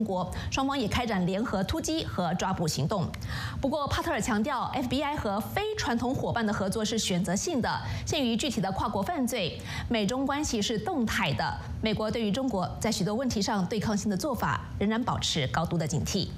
国，双方也开展联合突击和抓捕行动。不过，帕特尔强调 ，FBI 和非传统伙伴的合作是选择性的，限于具体的跨国犯罪。美中关系是动态的，美国对于中国在许多问题上对抗性的做法仍然保持高度的警惕。